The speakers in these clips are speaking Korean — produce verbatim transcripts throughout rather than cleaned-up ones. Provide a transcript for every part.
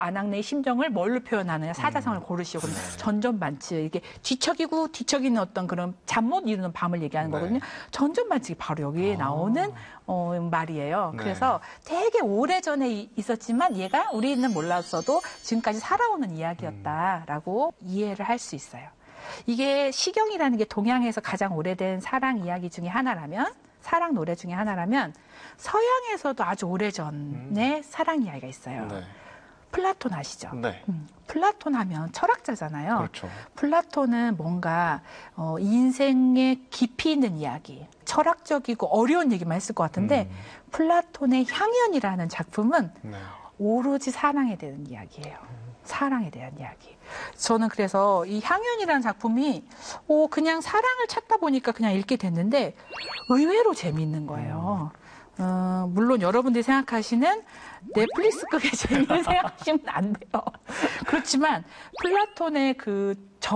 아낙네의 심정을 뭘로 표현하느냐 사자성을 고르시고 네. 전전반측 이게 뒤척이고 뒤척이는 어떤 그런 잠 못 이루는 밤을 얘기하는 네. 거거든요. 전전반측이 바로 여기에 아. 나오는 어, 말이에요. 네. 그래서 되게 오래전에 있었지만 얘가 우리는 몰랐어도 지금까지 살아오는 이야기였다라고 음. 이해를 할 수 있어요. 이게 시경이라는 게 동양에서 가장 오래된 사랑 이야기 중에 하나라면 사랑 노래 중에 하나라면 서양에서도 아주 오래전에 음. 사랑 이야기가 있어요. 네. 플라톤 아시죠? 네. 음, 플라톤 하면 철학자잖아요. 그렇죠. 플라톤은 뭔가 어, 인생의 깊이 있는 이야기, 철학적이고 어려운 얘기만 했을 것 같은데 음. 플라톤의 향연이라는 작품은 네. 오로지 사랑에 대한 이야기예요. 음. 사랑에 대한 이야기. 저는 그래서 이 향연이라는 작품이 오, 그냥 사랑을 찾다 보니까 그냥 읽게 됐는데 의외로 재미있는 거예요. 음. 어, 물론 여러분들이 생각하시는 넷플릭스 극의 재미를 생각하시면 안 돼요. 그렇지만 플라톤의 그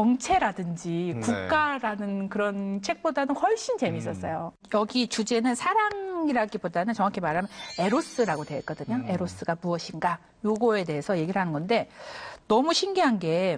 정체라든지 네. 국가라는 그런 책보다는 훨씬 재밌었어요. 음. 여기 주제는 사랑이라기보다는 정확히 말하면 에로스라고 되어 있거든요. 음. 에로스가 무엇인가 요거에 대해서 얘기를 하는 건데 너무 신기한 게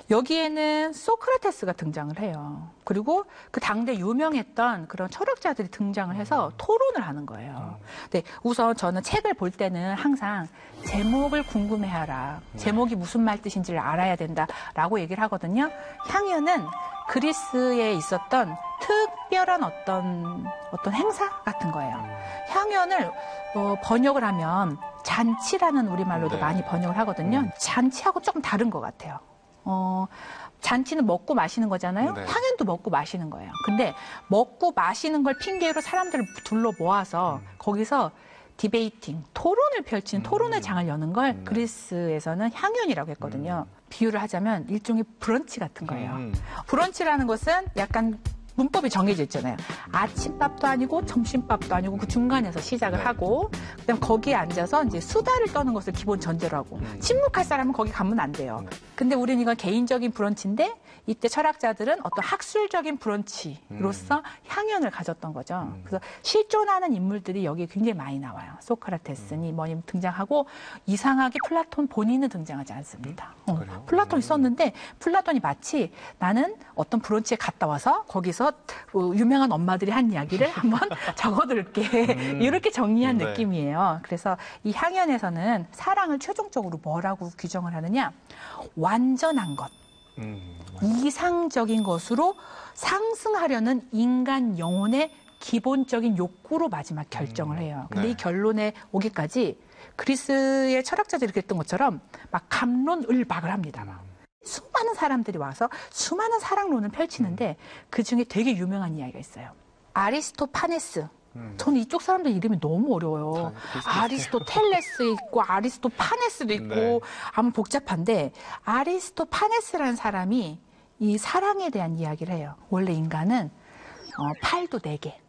여기에는 소크라테스가 등장을 해요. 그리고 그 당대 유명했던 그런 철학자들이 등장을 해서 음. 토론을 하는 거예요. 음. 네, 우선 저는 책을 볼 때는 항상 제목을 궁금해하라. 네. 제목이 무슨 말 뜻인지를 알아야 된다라고 얘기를 하거든요. 향연은 그리스에 있었던 특별한 어떤 어떤 행사 같은 거예요. 음. 향연을 어, 번역을 하면 잔치라는 우리말로도 네. 많이 번역을 하거든요. 음. 잔치하고 조금 다른 것 같아요. 어, 잔치는 먹고 마시는 거잖아요. 네. 향연도 먹고 마시는 거예요. 근데 먹고 마시는 걸 핑계로 사람들을 둘러 모아서 음. 거기서 디베이팅, 토론을 펼치는 음. 토론의 장을 여는 걸 네. 그리스에서는 향연이라고 했거든요. 음. 비유를 하자면 일종의 브런치 같은 거예요. 음. 브런치라는 것은 약간 문법이 정해져 있잖아요. 아침밥도 아니고 점심밥도 아니고 그 중간에서 시작을 네. 하고 그다음 거기에 앉아서 이제 수다를 떠는 것을 기본 전제로 하고 음. 침묵할 사람은 거기 가면 안 돼요. 근데 우리는 이건 개인적인 브런치인데 이때 철학자들은 어떤 학술적인 브런치로서 음. 향연을 가졌던 거죠. 음. 그래서 실존하는 인물들이 여기에 굉장히 많이 나와요. 소크라테스니 음. 뭐니 등장하고 이상하게 플라톤 본인은 등장하지 않습니다. 음. 어, 플라톤이 썼는데 플라톤이 마치 나는 어떤 브런치에 갔다 와서 거기서 유명한 엄마들이 한 이야기를 한번 적어둘게 음. 이렇게 정리한 네. 느낌이에요. 그래서 이 향연에서는 사랑을 최종적으로 뭐라고 규정을 하느냐? 완전한 것. 음, 이상적인 것으로 상승하려는 인간 영혼의 기본적인 욕구로 마지막 결정을 해요. 근데 네. 이 결론에 오기까지 그리스의 철학자들이 그랬던 것처럼 막 갑론을박을 합니다. 막. 수많은 사람들이 와서 수많은 사랑론을 펼치는데 그중에 되게 유명한 이야기가 있어요. 아리스토파네스. 음. 저는 이쪽 사람들 이름이 너무 어려워요. 아리스토텔레스 있고 아리스토파네스도 있고 네. 아무 복잡한데 아리스토파네스라는 사람이 이 사랑에 대한 이야기를 해요. 원래 인간은 어, 팔도 네 개,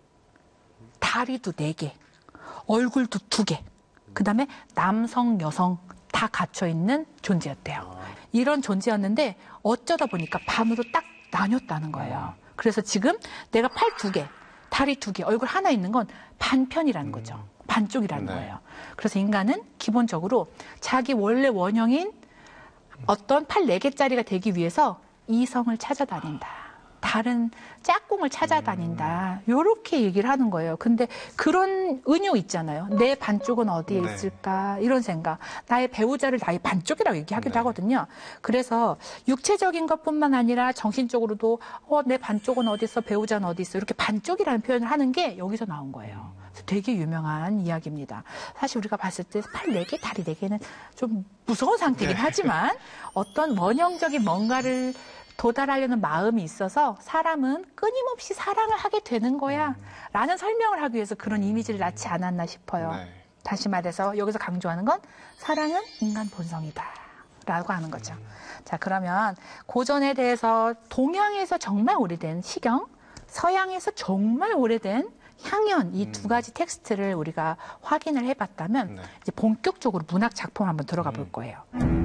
다리도 네 개, 얼굴도 두 개, 그 다음에 남성, 여성 다 갇혀있는 존재였대요. 이런 존재였는데 어쩌다 보니까 반으로 딱 나뉘었다는 거예요. 그래서 지금 내가 팔 두 개, 다리 두 개, 얼굴 하나 있는 건 반편이라는 거죠. 음. 반쪽이라는 네. 거예요. 그래서 인간은 기본적으로 자기 원래 원형인 어떤 팔 네 개짜리가 되기 위해서 이성을 찾아다닌다. 다른 짝꿍을 찾아다닌다. 이렇게 얘기를 하는 거예요. 근데 그런 은유 있잖아요. 내 반쪽은 어디에 네. 있을까? 이런 생각. 나의 배우자를 나의 반쪽이라고 얘기하기도 네. 하거든요. 그래서 육체적인 것뿐만 아니라 정신적으로도 어, 내 반쪽은 어디 있어? 배우자는 어디 있어? 이렇게 반쪽이라는 표현을 하는 게 여기서 나온 거예요. 되게 유명한 이야기입니다. 사실 우리가 봤을 때 팔 네 개, 다리 네 개는 좀 무서운 상태긴 네. 하지만 어떤 원형적인 뭔가를 도달하려는 마음이 있어서 사람은 끊임없이 사랑을 하게 되는 거야 라는 설명을 하기 위해서 그런 이미지를 낳지 않았나 싶어요. 네. 다시 말해서 여기서 강조하는 건 사랑은 인간 본성이다 라고 하는 거죠. 음. 자, 그러면 고전에 대해서 동양에서 정말 오래된 시경, 서양에서 정말 오래된 향연 이 두 가지 텍스트를 우리가 확인을 해봤다면 네. 이제 본격적으로 문학 작품 한번 들어가 볼 음. 거예요.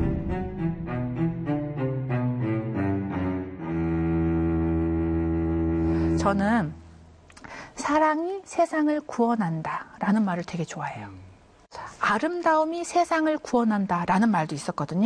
저는 사랑이 세상을 구원한다라는 말을 되게 좋아해요. 아름다움이 세상을 구원한다라는 말도 있었거든요.